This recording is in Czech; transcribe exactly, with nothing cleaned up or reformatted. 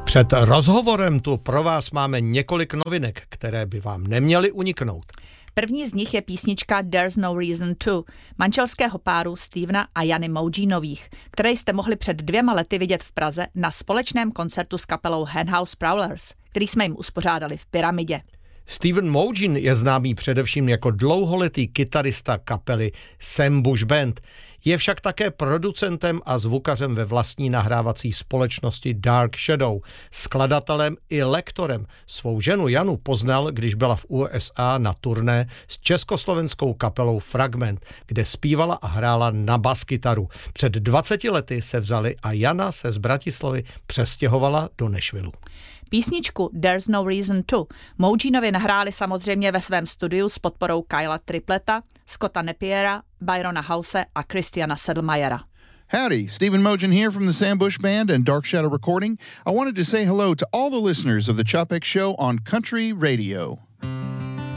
Před rozhovorem tu pro vás máme několik novinek, které by vám neměly uniknout. První z nich je písnička There's No Reason To manželského páru Stevena a Jany Mougeenových, které jste mohli před dvěma lety vidět v Praze na společném koncertu s kapelou Henhouse Prowlers, který jsme jim uspořádali v Pyramidě. Steven Mougeen je známý především jako dlouholetý kytarista kapely Sam Bush Band. Je však také producentem a zvukařem ve vlastní nahrávací společnosti Dark Shadow, skladatelem i lektorem. Svou ženu Janu poznal, když byla v U S A na turné s československou kapelou Fragment, kde zpívala a hrála na baskytaru. Před dvaceti lety se vzali a Jana se z Bratislavy přestěhovala do Nashvillu. Písničku There's No Reason To Mougeenovi nahráli samozřejmě ve svém studiu s podporou Kyla Tripleta, Scotta Napiera, Byrona House a Christiana Sedlmayera. Howdy, Stephen Mougeen here from the Sam Bush Band and Dark Shadow Recording. I wanted to say hello to all the listeners of the Chopek Show on Country Radio.